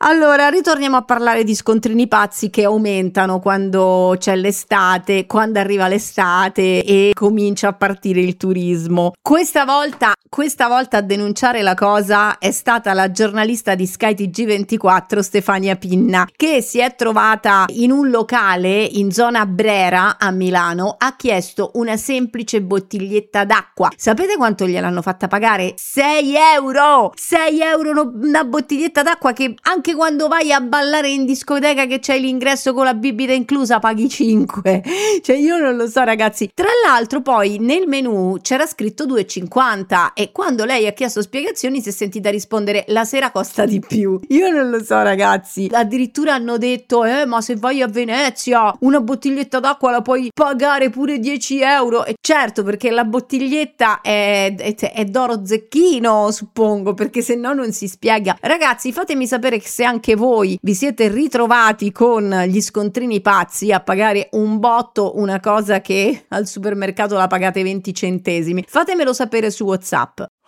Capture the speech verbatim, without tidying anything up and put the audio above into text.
Allora, ritorniamo a parlare di scontrini pazzi che aumentano quando c'è l'estate, quando arriva l'estate e comincia a partire il turismo. Questa volta, questa volta a denunciare la cosa è stata la giornalista di Sky T G ventiquattro Stefania Pinna, che si è trovata in un locale in zona Brera a Milano, ha chiesto una semplice bottiglietta d'acqua. Sapete quanto gliel'hanno fatta pagare? sei euro! sei euro una bottiglietta d'acqua, che anche quando vai a ballare in discoteca che c'hai l'ingresso con la bibita inclusa paghi cinque. Cioè io non lo so, ragazzi. Tra l'altro poi nel menù c'era scritto due e cinquanta e quando lei ha chiesto spiegazioni si è sentita rispondere la sera costa di più. Io non lo so, ragazzi. Addirittura hanno detto eh ma se vai a Venezia una bottiglietta d'acqua la puoi pagare pure dieci euro. E certo, perché la bottiglietta è, è, è d'oro zecchino, suppongo, perché se no non si spiega. Ragazzi, fatemi sapere che se anche voi vi siete ritrovati con gli scontrini pazzi a pagare un botto una cosa che al supermercato la pagate venti centesimi. Fatemelo sapere su WhatsApp.